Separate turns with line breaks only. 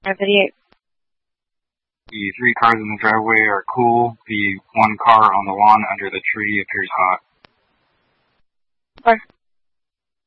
58.
The 3 cars in the driveway are cool. The 1 car on the lawn under the tree appears hot.
Okay.